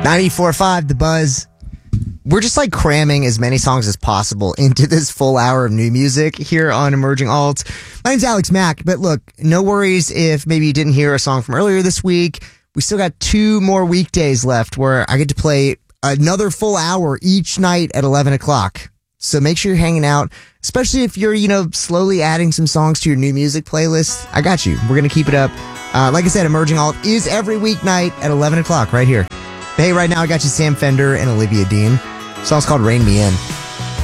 94.5 The Buzz. We're just like cramming as many songs as possible into this full hour of new music here on Emerging Alt. My name's Alex Mack, but look, no worries if maybe you didn't hear a song from earlier this week. We still got 2 more weekdays left where I get to play another full hour each night at 11 o'clock. So make sure you're hanging out, especially if you're, slowly adding some songs to your new music playlist. I got you. We're going to keep it up. Like I said, Emerging Alt is every weeknight at 11 o'clock right here. Hey, right now I got you Sam Fender and Olivia Dean. The song's called Rain Me In.